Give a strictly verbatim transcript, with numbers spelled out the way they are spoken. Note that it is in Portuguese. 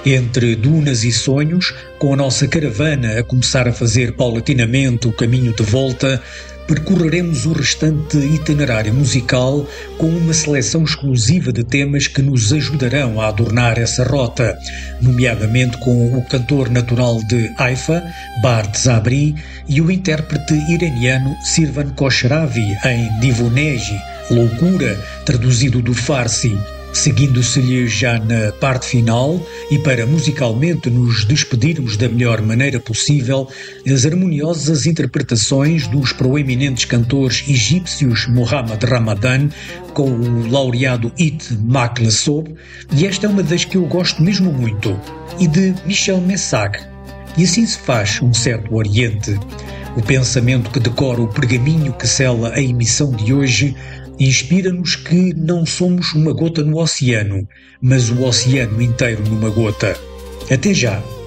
Entre dunas e sonhos, com a nossa caravana a começar a fazer paulatinamente o caminho de volta, percorreremos o restante itinerário musical com uma seleção exclusiva de temas que nos ajudarão a adornar essa rota, nomeadamente com o cantor natural de Haifa, Bart Zabri, e o intérprete iraniano Sirvan Khosravi em Divonegi, Loucura, traduzido do Farsi, seguindo-se-lhe já na parte final e para musicalmente nos despedirmos da melhor maneira possível, as harmoniosas interpretações dos proeminentes cantores egípcios Mohammad Ramadan com o laureado It Maklessob, e esta é uma das que eu gosto mesmo muito, e de Michel Messac. E assim se faz um certo Oriente. O pensamento que decora o pergaminho que sela a emissão de hoje inspira-nos que não somos uma gota no oceano, mas o oceano inteiro numa gota. Até já!